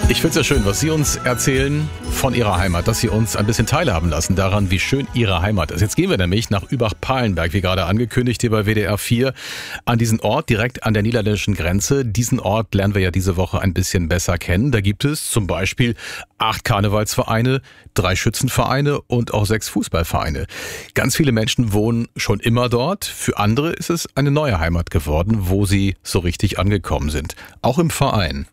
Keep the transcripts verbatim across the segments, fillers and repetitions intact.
Ich finde es ja schön, was Sie uns erzählen von Ihrer Heimat, dass Sie uns ein bisschen teilhaben lassen daran, wie schön Ihre Heimat ist. Jetzt gehen wir nämlich nach Übach-Palenberg, wie gerade angekündigt, hier bei W D R vier, an diesen Ort direkt an der niederländischen Grenze. Diesen Ort lernen wir ja diese Woche ein bisschen besser kennen. Da gibt es zum Beispiel acht Karnevalsvereine, drei Schützenvereine und auch sechs Fußballvereine. Ganz viele Menschen wohnen schon immer dort. Für andere ist es eine neue Heimat geworden, wo sie so richtig angekommen sind. Auch im Verein.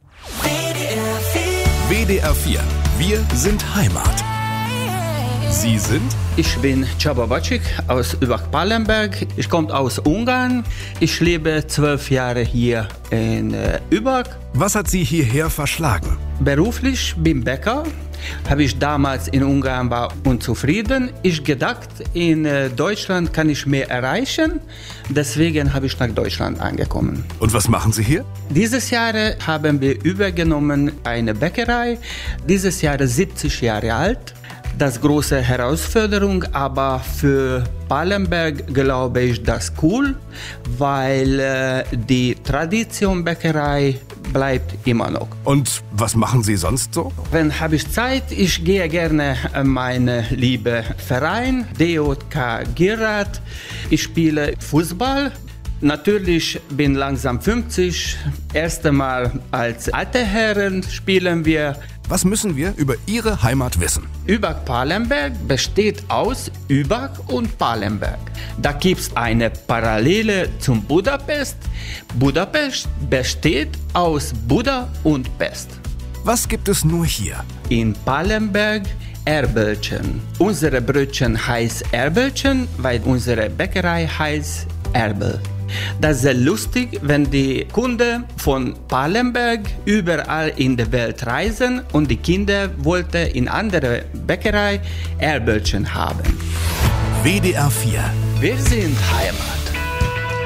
W D R vier. Wir sind Heimat. Sie sind? Ich bin Csaba Bacik aus Übach-Palenberg. Ich komme aus Ungarn. Ich lebe zwölf Jahre hier in äh, Übach. Was hat Sie hierher verschlagen? Beruflich bin Bäcker. Habe ich damals in Ungarn war unzufrieden. Ich gedacht, in äh, Deutschland kann ich mehr erreichen. Deswegen habe ich nach Deutschland angekommen. Und was machen Sie hier? Dieses Jahr haben wir übergenommen eine Bäckerei. Dieses Jahr siebzig Jahre alt. Das ist große Herausforderung, aber für Palenberg glaube ich das cool, weil äh, die Tradition Bäckerei bleibt immer noch. Und was machen Sie sonst so? Wenn habe ich Zeit, ich gehe gerne in meinen lieben Verein, D J K Girrat. Ich spiele Fußball. Natürlich bin langsam fünfzig. Erste Mal als alte Herren spielen wir. Was müssen wir über Ihre Heimat wissen? Übach-Palenberg besteht aus Übach und Palenberg. Da gibt es eine Parallele zum Budapest. Budapest besteht aus Buda und Pest. Was gibt es nur hier? In Palenberg Erbelchen. Unsere Brötchen heißt Erbelchen, weil unsere Bäckerei heißt Erbel. Das ist sehr lustig, wenn die Kunden von Palenberg überall in der Welt reisen und die Kinder wollten in andere Bäckerei Erbelchen haben. W D R vier. Wir sind Heimat.